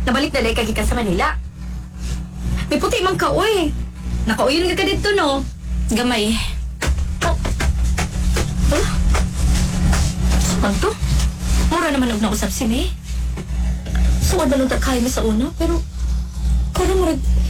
Nabalik na kay gikan sa Manila. May puti mang kaoy. Nakauyon ka dito, no? Gamay. Oh. Saan to? Mura naman og nausap sini. Suwad na nung takay mo sa una, pero... Kaya mo